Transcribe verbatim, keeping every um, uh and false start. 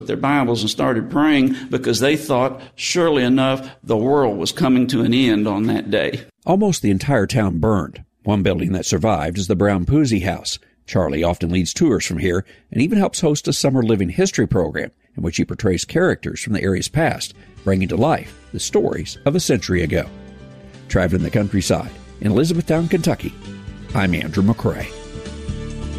their Bibles and started praying because they thought, surely enough, the world was coming to an end on that day. Almost the entire town burned. One building that survived is the Brown Pusey House. Charlie often leads tours from here and even helps host a summer living history program in which he portrays characters from the area's past, bringing to life the stories of a century ago. Traveling the countryside in Elizabethtown, Kentucky, I'm Andrew McCrae.